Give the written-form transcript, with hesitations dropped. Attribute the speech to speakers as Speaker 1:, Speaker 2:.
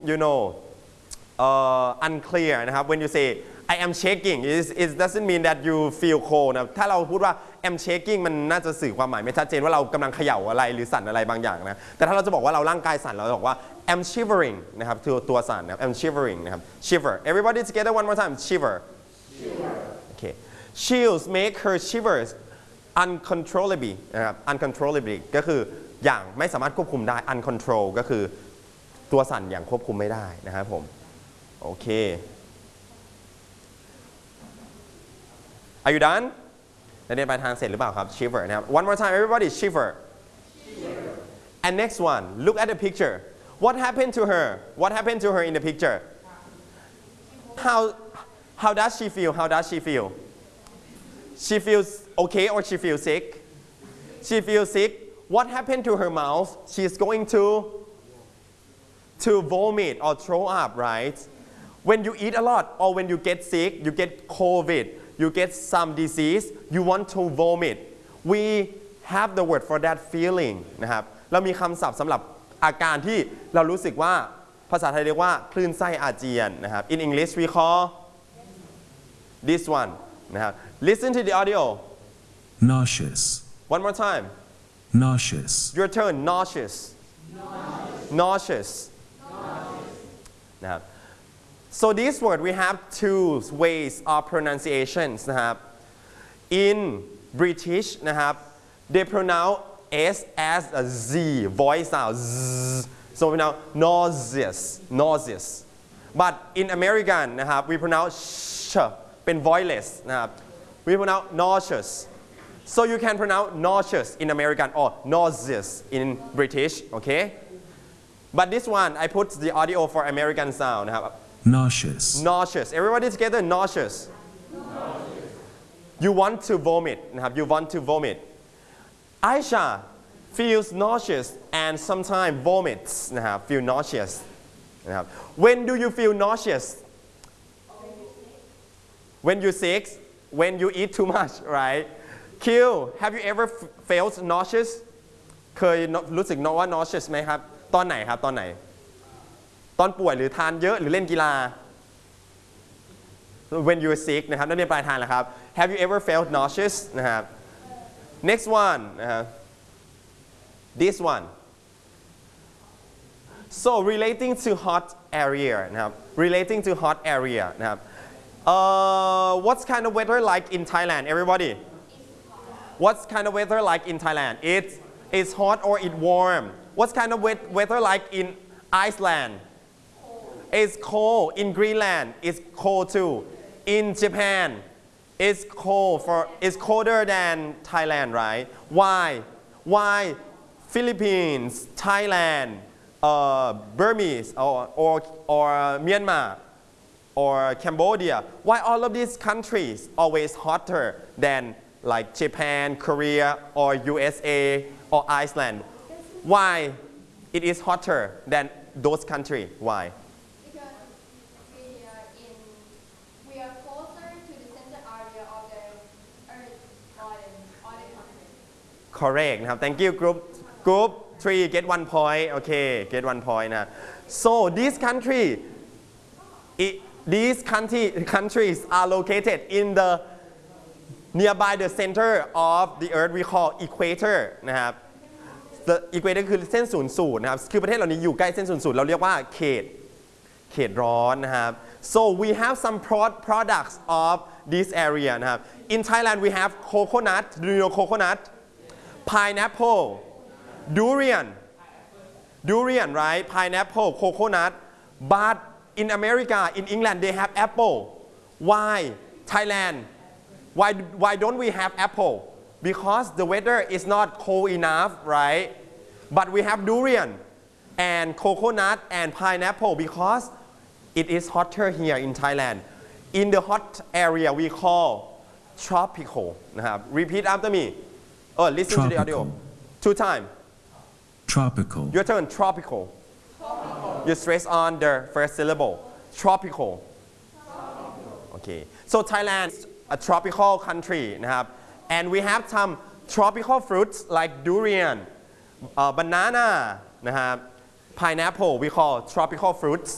Speaker 1: you know unclear นะครับ when you say I am shaking it doesn't mean that you feel cold นะถ้าเราพูดว่า am shaking มันน่าจะสื่อความหมายไม่ชัดเจนว่าเรากำลังเขย่าอะไรหรือสั่นอะไรบางอย่างนะแต่ถ้าเราจะบอกว่าเราร่างกายสั่นเราจะบอกว่า am shivering นะครับตัวสั่นนะครับ am shivering นะครับ shiver everybody together one more time shiver okay chills make her shivers uncontrollably นะครับ uncontrollably ก็คืออย่างไม่สามารถควบคุมได้ uncontrol ก็คือตัวสั่นอย่างควบคุมไม่ได้นะครับผมโอเค Are you done เรียนปลายทางเสร็จหรือเปล่าครับ shiver นะครับ one more time everybody shiver and next one look at the picture what happened to her what happened to her in the picture how does she feel how does she feel she feels okay or she feels sick she feels sick what happened to her mouth she's going to vomit or throw up right when you eat a lot or when you get sick you get COVID you get some disease you want to vomit we have the word for that feeling นะครับเรามีคำศัพท์สำหรับอาการที่เรารู้สึกว่าภาษาไทยเรียกว่าคลื่นไส้อาเจียนนะครับ in English we call this one นะครับ listen to the audio
Speaker 2: nauseous
Speaker 1: one more time
Speaker 2: nauseous
Speaker 1: your turn nauseous nauseous นะครับ so this word we have two ways of pronunciations นะครับ in British นะครับ they pronounce S as a Z voice sound Z so we pronounce nauseous but in American นะครับ we pronounce sh เป็น voiceless นะครับ we pronounce nauseous so you can pronounce nauseous in American or nauseous in British okay but this one I put the audio for American sound นะครับ nauseous everybody together nauseous you want to vomit นะครับ you want to vomit Aisha feels nauseous and sometimes vomits นะครับ feel nauseous นะครับ when do you feel nauseous when you sick when you eat too much right Q have you ever felt nauseous เคยรู้สึกว่า nauseous ไหมครับตอนไหนครับตอนไหนตอนป่วยหรือทานเยอะหรือเล่นกีฬา when you are sick นะครับนักเรียนปลายทางแหละครับ have you ever felt nauseous นะครับ next one นะครับ this one so relating to hot area นะครับ relating to hot area นะครับwhat's kind of weather like in Thailand everybody what's kind of weather like in Thailand it's hot or it's warm what's kind of weather like in Iceland it's cold in Greenland it's cold too in Japan it's colder than Thailand right why Philippines Thailand Burmese or Myanmar or Cambodia why all of these countries always hotter than like Japan Korea or USA or Iceland why it is hotter than those countries why
Speaker 3: because we are closer to the center area of the earth all the countries
Speaker 1: correct นะครับ thank you group 3 get 1 point okay get 1 point นะ so these countries are located in the nearby the center of the earth we call equator นะครับ the equator คือเส้นศูนย์สูตรนะครับคือประเทศเหล่านี้อยู่ใกล้เส้นศูนย์สูตรเราเรียกว่าเขตร้อนนะครับ so we have some products of this area นะครับ in Thailand we have coconut do you know coconut pineapple durian right pineapple coconut but in America in England they have apple why Thailand why don't we have apple because the weather is not cold enough right but we have durian and coconut and pineapple because it is hotter here in Thailand in the hot area we call tropical นะครับ repeat after me listen to the audio 2 times
Speaker 2: tropical
Speaker 1: your turn tropical you stress on the first syllable tropical okay so Thailand is a tropical country นะครับ and we have some tropical fruits like durian banana นะครับ pineapple we call tropical fruits